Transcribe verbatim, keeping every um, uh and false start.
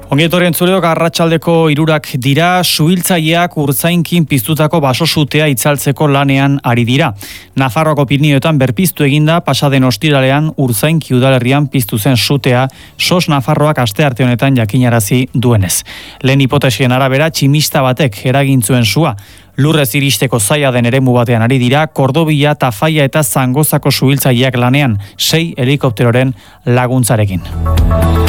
Ongietorri entzuleok, arratsaldeko hirurak dira, suhiltzaileak urtzainkin piztutako basosutea itzaltzeko lanean ari dira. Nafarroako Pirinioetan berpiztu eginda pasaden ostiralean Urzainki udalerrian piztu zen sutea, Sos Nafarroak astearte honetan jakinarazi duenez. Lehen hipotesien arabera tximista batek eragin zuen sua. Lurrez iristeko zaila den eremu batean ari dira, Kordobia, Tafaia eta Zangozako suhiltzaileak lanean, sei helikopteroren laguntzarekin.